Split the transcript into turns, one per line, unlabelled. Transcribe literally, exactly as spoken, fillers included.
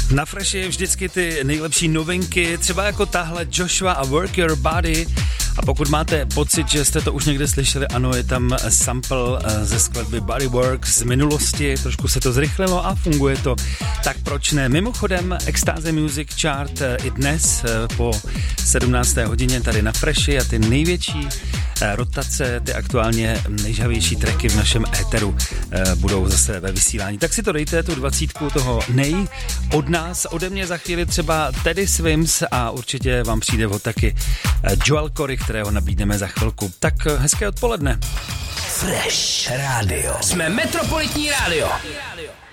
Na Freshi vždycky ty nejlepší novinky, třeba jako tahle Joshua a Work Your Body. A pokud máte pocit, že jste to už někde slyšeli, ano, je tam sample ze skladby Bodywork z minulosti, trošku se to zrychlilo a funguje to, tak proč ne? Mimochodem, Extáze Music Chart i dnes po sedmnácté hodině tady na Freshi a ty největší rotace, ty aktuálně nejžavější tracky v našem éteru budou zase ve vysílání. Tak si to dejte, tu dvacítku toho nej od nás, ode mě za chvíli třeba Teddy Swims a určitě vám přijde vhod taky Joel Corey, kterého nabídneme za chvilku. Tak hezké odpoledne.
Fresh Radio. Jsme Metropolitní rádio.